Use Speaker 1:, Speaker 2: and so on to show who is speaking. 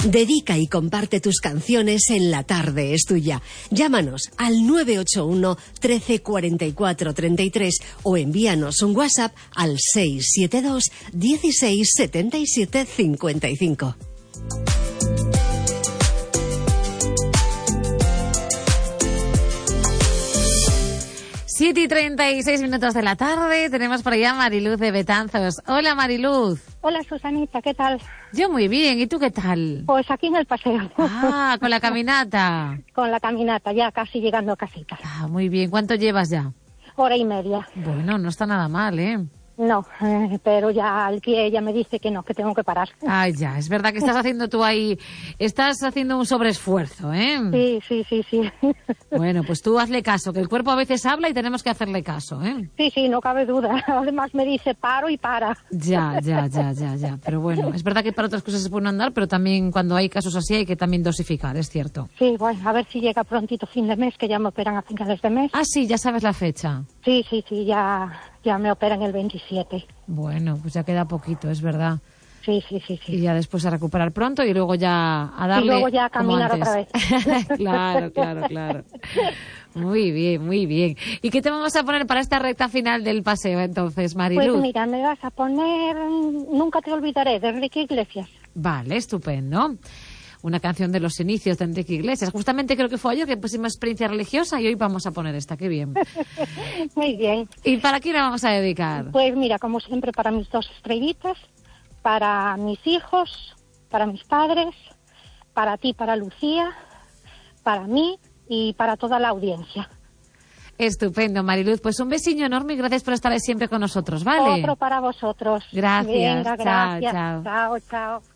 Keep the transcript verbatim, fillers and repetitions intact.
Speaker 1: Dedica y comparte tus canciones en La Tarde es Tuya. Llámanos al nueve ocho uno, trece, cuarenta y cuatro, treinta y tres o envíanos un WhatsApp al seis siete dos, dieciséis, setenta y siete, cincuenta y cinco.
Speaker 2: siete y treinta y seis minutos de la tarde, tenemos por allá a Mariluz de Betanzos. Hola, Mariluz.
Speaker 3: Hola, Susanita, ¿qué tal?
Speaker 2: Yo muy bien, ¿y tú qué tal?
Speaker 3: Pues aquí en el paseo.
Speaker 2: Ah, con la caminata.
Speaker 3: Con la caminata, ya casi llegando a casita.
Speaker 2: Ah, muy bien, ¿cuánto llevas ya?
Speaker 3: Hora y media.
Speaker 2: Bueno, no está nada mal, ¿eh?
Speaker 3: No, eh, pero ya el que ella me dice que no, que tengo que parar.
Speaker 2: Ah, ya, es verdad que estás haciendo tú ahí, estás haciendo un sobreesfuerzo, ¿eh?
Speaker 3: Sí, sí, sí, sí.
Speaker 2: Bueno, pues tú hazle caso, que el cuerpo a veces habla y tenemos que hacerle caso, ¿eh?
Speaker 3: Sí, sí, no cabe duda. Además me dice paro y para.
Speaker 2: Ya, ya, ya, ya, ya. Pero bueno, es verdad que para otras cosas se pueden andar, pero también cuando hay casos así hay que también dosificar, es cierto.
Speaker 3: Sí, bueno, a ver si llega prontito fin de mes, que ya me operan a finales de mes.
Speaker 2: Ah, sí, ya sabes la fecha.
Speaker 3: Sí, sí, sí, ya, ya me operan el veintisiete.
Speaker 2: Bueno, pues ya queda poquito, es verdad.
Speaker 3: Sí, sí, sí, sí.
Speaker 2: Y ya después a recuperar pronto y luego ya a darle.
Speaker 3: Y luego ya a
Speaker 2: como
Speaker 3: caminar
Speaker 2: antes.
Speaker 3: otra vez.
Speaker 2: Claro, claro, claro. Muy bien, muy bien. ¿Y qué te vamos a poner para esta recta final del paseo entonces, Mariluz?
Speaker 3: Pues mira, me vas a poner Nunca te olvidaré, de Enrique Iglesias.
Speaker 2: Vale, estupendo. Una canción de los inicios de Enrique Iglesias. Justamente creo que fue ayer que pusimos Experiencia Religiosa y hoy vamos a poner esta, qué bien.
Speaker 3: Muy bien.
Speaker 2: ¿Y para quién la vamos a dedicar?
Speaker 3: Pues mira, como siempre, para mis dos estrellitas, para mis hijos, para mis padres, para ti, para Lucía, para mí y para toda la audiencia.
Speaker 2: Estupendo, Mariluz. Pues un besiño enorme y gracias por estar siempre con nosotros, ¿vale?
Speaker 3: Otro para vosotros.
Speaker 2: Gracias.
Speaker 3: Venga, gracias.
Speaker 2: Chao, chao.
Speaker 3: Chao, chao.